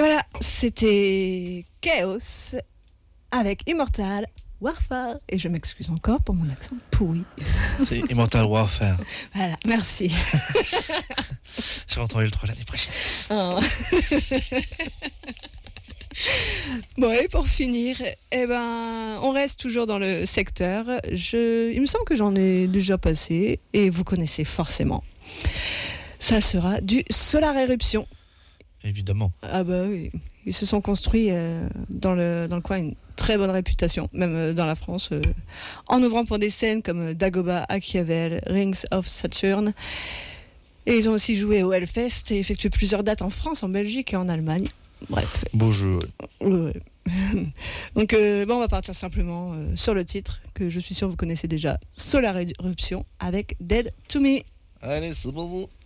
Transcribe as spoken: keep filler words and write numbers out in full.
voilà, c'était Chaos avec Immortal Warfare. Et je m'excuse encore pour mon accent pourri. C'est Immortal Warfare. Voilà, merci. J'ai entendu le trois l'année prochaine. Oh. Bon, et pour finir, eh ben, on reste toujours dans le secteur. Je, il me semble que j'en ai déjà passé, et vous connaissez forcément. Ça sera du Solar Eruption. Évidemment. Ah bah oui, ils se sont construits euh, dans, le, dans le coin une très bonne réputation, même euh, dans la France, euh, en ouvrant pour des scènes comme Dagoba, Achiavel, Rings of Saturn. Et ils ont aussi joué au Hellfest et effectué plusieurs dates en France, en Belgique et en Allemagne. Bref. Beau jeu. Ouais. Donc euh, bon, on va partir simplement euh, sur le titre que je suis sûr vous connaissez déjà, Solar Eruption avec Dead to Me. Allez, c'est bon.